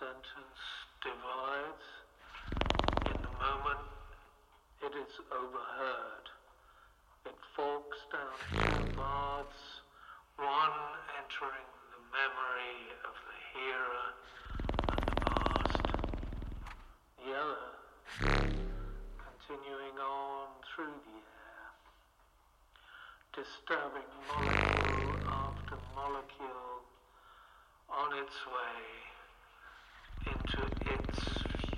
sentence divides. In the moment, it is overheard. It forks down two paths, one entering the memory of the hearer and the past, the other continuing on through the air, disturbing molecule after molecule on its way